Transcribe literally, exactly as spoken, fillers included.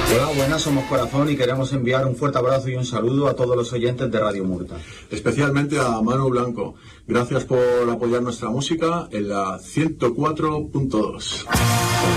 Hola, buenas, somos Corazón y queremos enviar un fuerte abrazo y un saludo a todos los oyentes de Radio Murta. Especialmente a Manu Blanco. Gracias por apoyar nuestra música en la ciento cuatro punto dos.